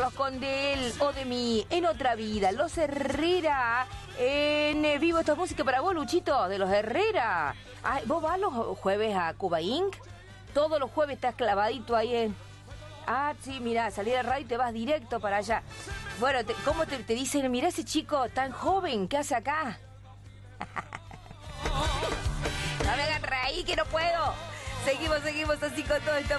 acuerdas con de él o de mí en otra vida? Los Herrera en Vivo Esta Música para vos, Luchito, de los Herrera. Ay, ¿vos vas los jueves a Cuba Inc? Todos los jueves estás clavadito ahí en... Ah, sí, mirá, salí de radio y te vas directo para allá. Bueno, ¿cómo te dicen? Mirá ese chico tan joven, ¿qué hace acá? No me hagan reír que no puedo. Seguimos así con todo esto.